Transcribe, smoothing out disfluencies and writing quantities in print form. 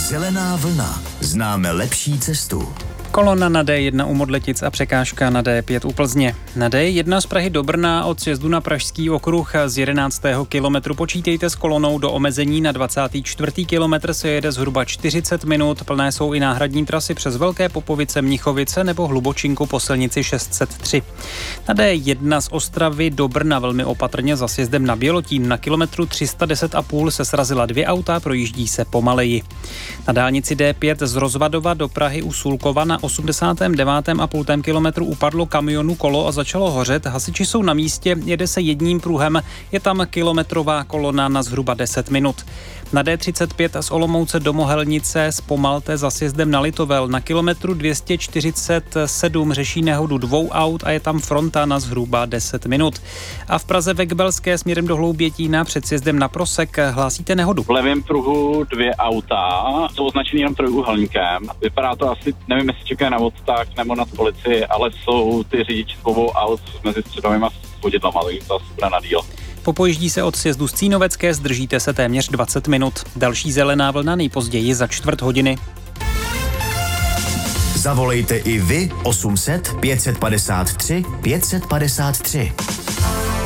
Zelená vlna. Známe lepší cestu. Kolona na D1 u Modletic a překážka na D5 u Plzně. Na D1 z Prahy do Brna od sjezdu na Pražský okruh z 11. kilometru počítejte s kolonou do omezení. Na 24. kilometr se jede zhruba 40 minut. Plné jsou i náhradní trasy přes Velké Popovice, Mnichovice nebo Hlubočinku po silnici 603. Na D1 z Ostravy do Brna velmi opatrně za sjezdem na Bělotín. Na kilometru 310,5 se srazila 2 auta, projíždí se pomaleji. Na dálnici D5 z Rozvadova do Prahy u Sulkova na 89,5 kilometru upadlo kamionu kolo a začalo hořet. Hasiči jsou na místě, jede se jedním pruhem, je tam kilometrová kolona na zhruba 10 minut. Na D35 z Olomouce do Mohelnice zpomalte za sjezdem na Litovel. Na kilometru 247 řeší nehodu 2 aut a je tam fronta na zhruba 10 minut. A v Praze ve Kbelské směrem do Hloubětína před sjezdem na Prosek hlásíte nehodu. V levém pruhu 2 auta, jsou označený jenom trojúhelníkem. Vypadá to asi, nevím, jestli čekají na odtah nebo na policii, ale jsou ty řidiči z obou aut mezi středovými vodidlama, takže to asi bude na díl. Popojíždí se od sjezdu z Cínovecké, zdržíte se téměř 20 minut. Další zelená vlna nejpozději za 1/4 hodiny. Zavolejte i vy 800 553 553.